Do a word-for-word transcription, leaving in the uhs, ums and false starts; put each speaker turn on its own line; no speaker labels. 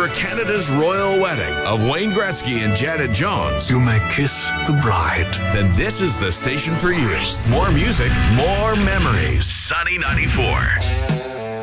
cover Canada's royal wedding of Wayne Gretzky and Janet Jones,
You may kiss the bride.
then this is the station for you. More music, more memories. Sunny ninety-four.